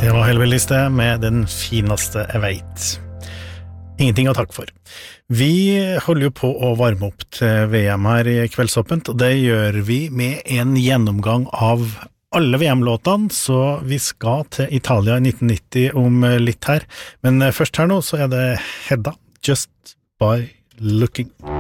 Det var Hellbillies det, med den fineste jeg vet. Ingenting å takke for. Vi holder jo på å varme opp til VM her i Kveldsåpent, og det gjør vi med en gjennomgang av alle VM-låtene, så vi skal til Italia i 1990 om litt her. Men først her nå så er det Hedda, Just by Looking.